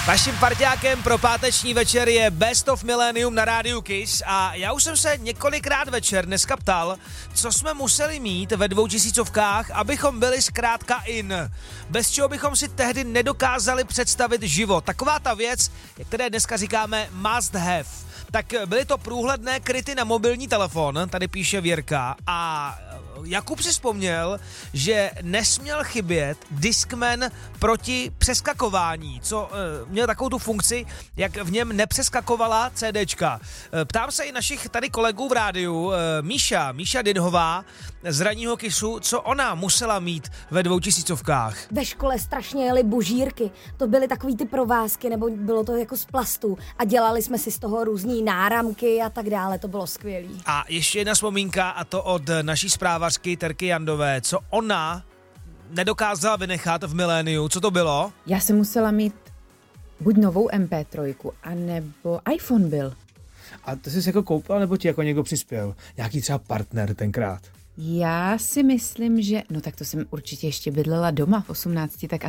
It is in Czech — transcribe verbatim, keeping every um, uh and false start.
Vaším parťákem pro páteční večer je Best of Millennium na rádiu Kiss a já už jsem se několikrát večer dneska ptal, co jsme museli mít ve dvoutisícovkách, abychom byli zkrátka in. Bez čeho bychom si tehdy nedokázali představit život. Taková ta věc, které dneska říkáme must have. Tak byly to průhledné kryty na mobilní telefon, tady píše Věrka, a Jakub si vzpomněl, že nesměl chybět Discman proti přeskakování, co e, měl takovou tu funkci, jak v něm nepřeskakovala CDčka. E, ptám se i našich tady kolegů v rádiu, e, Míša, Míša Didhová z ranního Kissu, co ona musela mít ve dvoutisícovkách. Ve škole strašně jeli bužírky, to byly takový ty provázky, nebo bylo to jako z plastu a dělali jsme si z toho různý náramky a tak dále, to bylo skvělý. A ještě jedna vzpomínka, a to od naší zprávařky Terky Jandové, co ona nedokázala vynechat v miléniu, co to bylo? Já jsem musela mít buď novou em pé tři, anebo iPhone byl. A to jsi jako koupil, nebo ti jako někdo přispěl? Nějaký třeba partner tenkrát? Já si myslím, že, no tak to jsem určitě ještě bydlela doma v osmnácti, tak